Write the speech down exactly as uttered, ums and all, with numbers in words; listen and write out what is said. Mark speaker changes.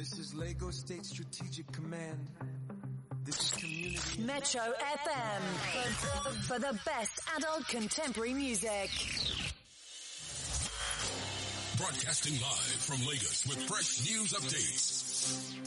Speaker 1: This is Lagos State Strategic Command. This is community.
Speaker 2: Metro F M for, for the best adult contemporary music.
Speaker 3: Broadcasting live from Lagos with fresh news updates.